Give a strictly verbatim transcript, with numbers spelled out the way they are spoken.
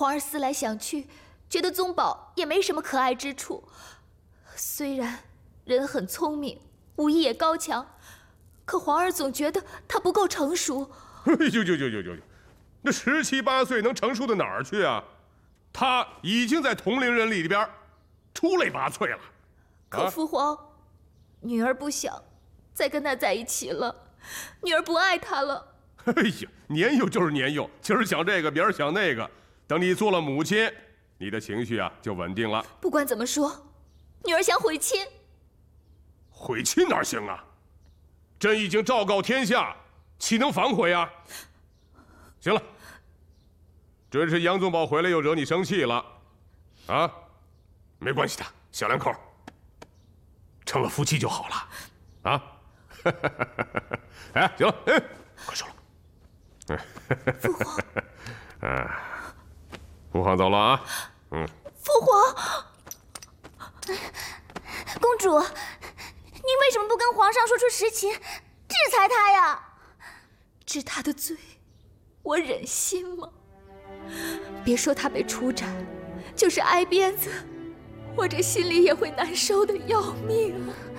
皇儿思来想去，觉得宗宝也没什么可爱之处。虽然人很聪明，武艺也高强，可皇儿总觉得他不够成熟。 哎呦呦呦呦呦！那十七八岁能成熟到哪儿去啊？他已经在同龄人里边出类拔萃了。 可父皇，啊、女儿不想再跟他在一起了，女儿不爱他了。 哎呀，年幼就是年幼，今儿想这个，明儿想那个。等你做了母亲，你的情绪啊就稳定了。 不管怎么说，女儿想悔亲。 悔亲哪行啊？朕已经昭告天下，岂能反悔啊？行了，准是杨宗保回来又惹你生气了，啊？没关系的，小两口，成了夫妻就好了，啊？哎，行了，哎，快收了。 父皇， 嗯，父皇走了啊。嗯。 父皇， 公主，您为什么不跟皇上说出实情，制裁他呀？ 治他的罪，我忍心吗？别说他被处斩，就是挨鞭子，我这心里也会难受的要命啊！